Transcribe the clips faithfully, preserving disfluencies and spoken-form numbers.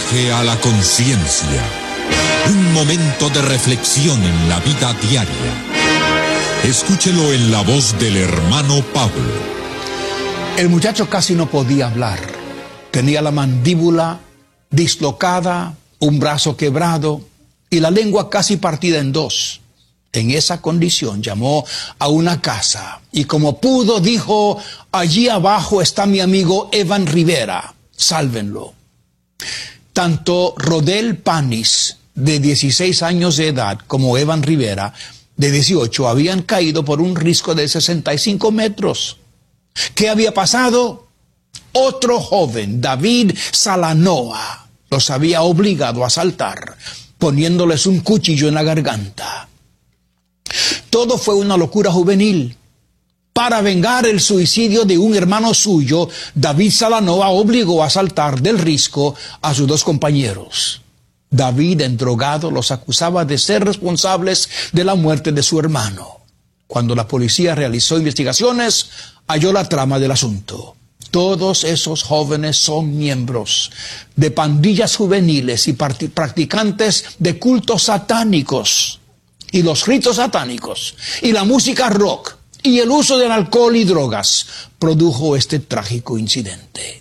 viaje a la conciencia. Un momento de reflexión en la vida diaria. Escúchelo en la voz del hermano Pablo. El muchacho casi no podía hablar. Tenía la mandíbula dislocada, un brazo quebrado y la lengua casi partida en dos. En esa condición llamó a una casa y como pudo dijo: allí abajo está mi amigo Evan Rivera, sálvenlo. Tanto Rodel Panis, de dieciséis años de edad, como Evan Rivera, de dieciocho, habían caído por un risco de sesenta y cinco metros. ¿Qué había pasado? Otro joven, David Salanoa, los había obligado a saltar, poniéndoles un cuchillo en la garganta. Todo fue una locura juvenil. Para vengar el suicidio de un hermano suyo, David Salanoa obligó a saltar del risco a sus dos compañeros. David, endrogado, los acusaba de ser responsables de la muerte de su hermano. Cuando la policía realizó investigaciones, halló la trama del asunto. Todos esos jóvenes son miembros de pandillas juveniles y practicantes de cultos satánicos. Y los ritos satánicos, y la música rock, y el uso del alcohol y drogas, produjo este trágico incidente.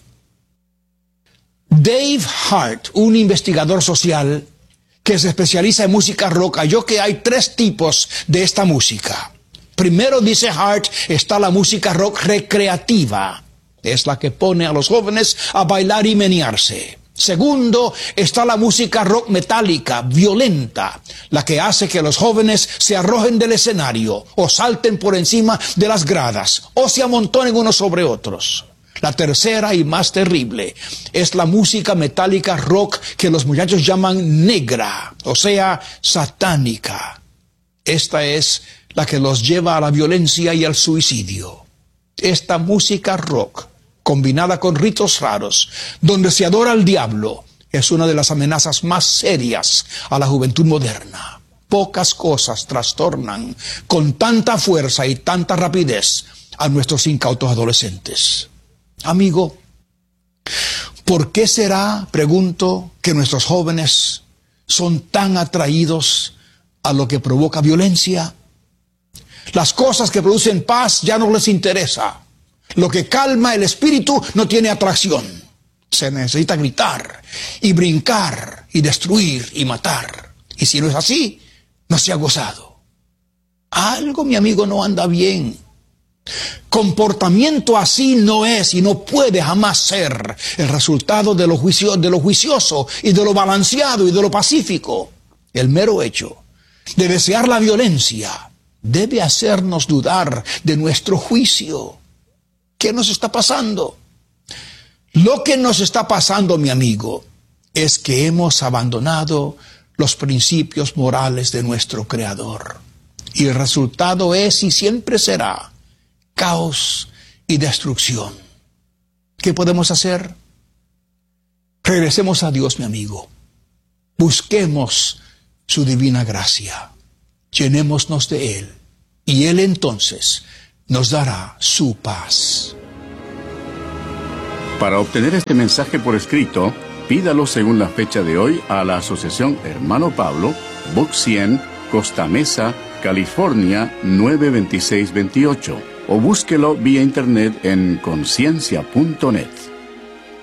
Dave Hart, un investigador social que se especializa en música rock, halló que hay tres tipos de esta música. Primero, dice Hart, está la música rock recreativa. Es la que pone a los jóvenes a bailar y menearse. Segundo, está la música rock metálica, violenta, la que hace que los jóvenes se arrojen del escenario, o salten por encima de las gradas, o se amontonen unos sobre otros. La tercera y más terrible es la música metálica rock que los muchachos llaman negra, o sea, satánica. Esta es la que los lleva a la violencia y al suicidio. Esta música rock, combinada con ritos raros, donde se adora al diablo, es una de las amenazas más serias a la juventud moderna. Pocas cosas trastornan con tanta fuerza y tanta rapidez a nuestros incautos adolescentes. Amigo, ¿por qué será, pregunto, que nuestros jóvenes son tan atraídos a lo que provoca violencia? Las cosas que producen paz ya no les interesa. Lo que calma el espíritu no tiene atracción. Se necesita gritar y brincar y destruir y matar. Y si no es así, no se ha gozado. Algo, mi amigo, no anda bien. Comportamiento así no es y no puede jamás ser el resultado de lo, juicio, de lo juicioso y de lo balanceado y de lo pacífico. El mero hecho de desear la violencia debe hacernos dudar de nuestro juicio. ¿Qué nos está pasando? Lo que nos está pasando, mi amigo, es que hemos abandonado los principios morales de nuestro Creador. Y el resultado es y siempre será caos y destrucción. ¿Qué podemos hacer? Regresemos a Dios, mi amigo. Busquemos su divina gracia. Llenémonos de Él. Y Él entonces nos dará su paz. Para obtener este mensaje por escrito, pídalo según la fecha de hoy a la Asociación Hermano Pablo, Box cien, Costa Mesa, California nueve dos seis dos ocho, o búsquelo vía internet en conciencia punto net.